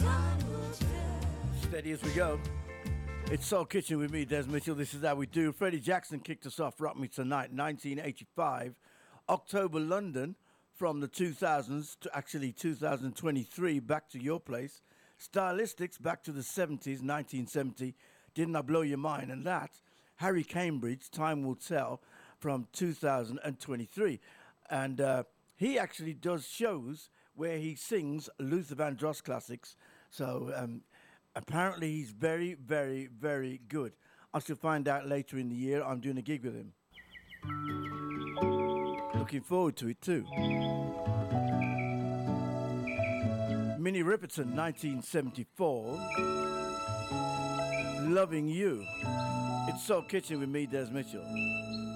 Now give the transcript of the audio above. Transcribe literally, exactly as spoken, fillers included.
Steady as we go. It's Soul Kitchen with me, Des Mitchell. This is how we do. Freddie Jackson kicked us off, Rock Me Tonight, nineteen eighty-five. October, London, from the two thousands to actually two thousand twenty-three, Back to Your Place. Stylistics, back to the seventies, nineteen seventy, Didn't I Blow Your Mind? And that, Harry Cambridge, Time Will Tell, from two thousand twenty-three. And uh, he actually does shows where he sings Luther Vandross classics. So um, apparently he's very, very, very good. I shall find out later in the year. I'm doing a gig with him. Looking forward to it too. Minnie Riperton, nineteen seventy-four. Loving You. It's Soul Kitchen with me, Des Mitchell.